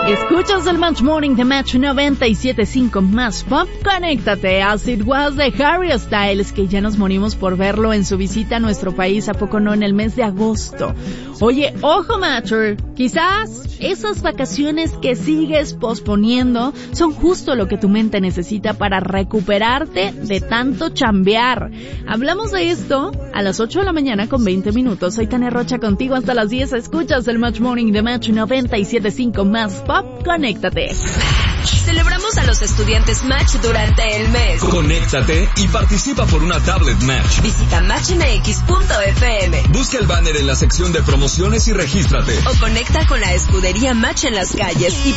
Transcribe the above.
Escuchas el Match Morning de Match 97.5 más pop. Conéctate. As It Was de Harry Styles, que ya nos morimos por verlo en su visita a nuestro país, ¿a poco no? En el mes de agosto. Oye, ojo Matcher, quizás esas vacaciones que sigues posponiendo son justo lo que tu mente necesita para recuperarte de tanto chambear. Hablamos de esto a las 8 de la mañana con 20 minutos. Soy Tania Rocha contigo hasta las 10. Escuchas el Match Morning de Match 97.5 más pop. Conéctate. Celebramos a los estudiantes Match durante el mes. Conéctate y participa por una tablet Match. Visita matchmx.fm. Busca el banner en la sección de promociones y regístrate. O conecta con la escudería Match en las calles y